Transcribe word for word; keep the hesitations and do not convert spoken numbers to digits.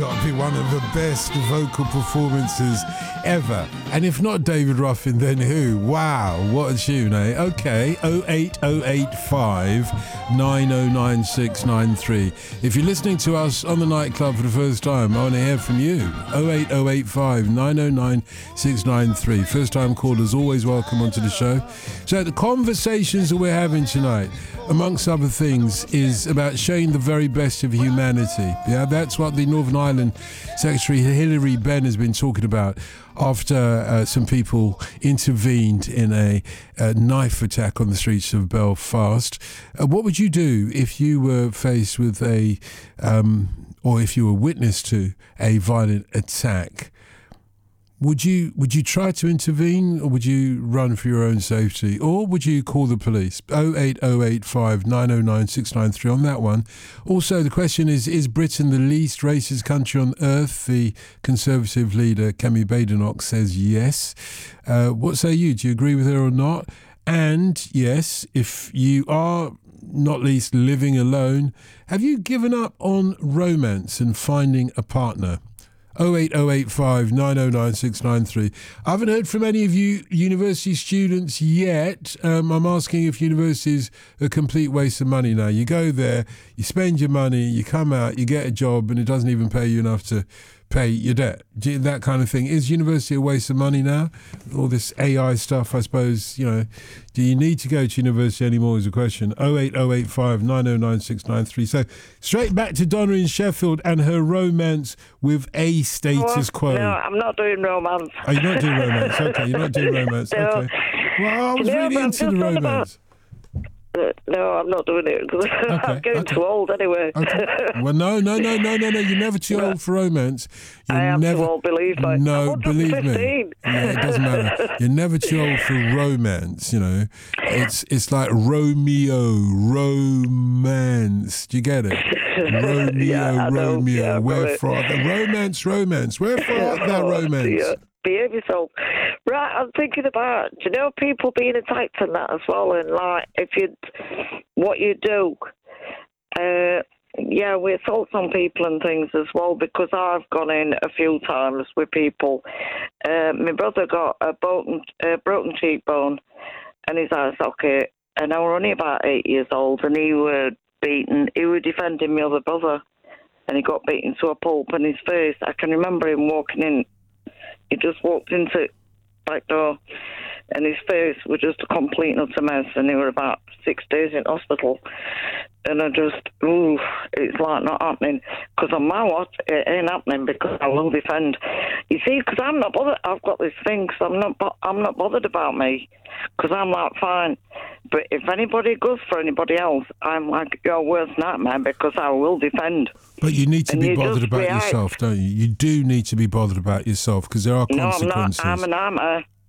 got to be one of the best vocal performances ever. And if not David Ruffin, then who? Wow, what a tune, eh? Okay, oh eight oh eight five nine oh nine six nine three. If you're listening to us on the nightclub for the first time, I want to hear from you. oh eight oh eight five nine oh nine six nine three. First time callers always welcome onto the show. So the conversations that we're having tonight, amongst other things, is about showing the very best of humanity. Yeah, that's what the Northern Ireland Secretary Hilary Benn has been talking about after uh, some people intervened in a, a knife attack on the streets of Belfast. Uh, what would you do if you were faced with a, um, or if you were witness to a violent attack? Would you would you try to intervene, or would you run for your own safety, or would you call the police? oh eight oh eight five nine oh nine six nine three on that one. Also, the question is, is Britain the least racist country on earth? The Conservative leader, Kemi Badenoch, says yes. Uh, what say you? Do you agree with her or not? And yes, if you are not least living alone, have you given up on romance and finding a partner? oh eight oh eight five nine oh nine six nine three. I haven't heard from any of you university students yet. Um, I'm asking if university's a complete waste of money now. You go there, you spend your money, you come out, you get a job, and it doesn't even pay you enough to pay your debt. That kind of thing. Is university a waste of money now? All this A I stuff, I suppose, you know, do you need to go to university anymore is a question. oh eight oh eight five nine oh nine six nine three. So straight back to Donna in Sheffield and her romance with a status no, quo. No, I'm not doing romance. Oh, you're not doing romance? Okay, you're not doing romance. No. Okay. Well, I was No, really but I'm into just the on about- romance. Uh, no, I'm not doing it because Okay, I'm getting okay. too old anyway. Okay. Well, no, no, no, no, no, no. You're never too old for romance. You're I am never, too old, believe me. No, I'm believe me. one hundred fifteen. Yeah, it doesn't matter. You're never too old for romance. You know, it's it's like Romeo, romance. Do you get it? Romeo, Yeah, I know. Romeo. Yeah, I've got Wherefore it. the romance, romance. Wherefore art thou Oh, romance? dear. Behave yourself. Right, I'm thinking about, do you know, people being attacked and that as well, and like, if you, what you do, uh, yeah, we assault some people and things as well, because I've gone in a few times with people. Uh, my brother got a broken, a broken cheekbone and his eye socket, and I was only about eight years old, and he was beaten, he was defending my other brother, and he got beaten to a pulp in his face. I can remember him walking in. He just walked into the back door, and his face was just a complete and utter mess, and he was about six days in hospital. And I just, ooh, it's like not happening. Because on my watch, it ain't happening, because I will defend. You see, because I'm not bothered. I've got this thing, because I'm not, bo- I'm not bothered about me, because I'm like, fine. But if anybody goes for anybody else, I'm like, you're worst nightmare, because I will defend. But you need to And be you bothered just about react. yourself, don't you? You do need to be bothered about yourself, because there are No, I'm consequences. not. I'm an amateur.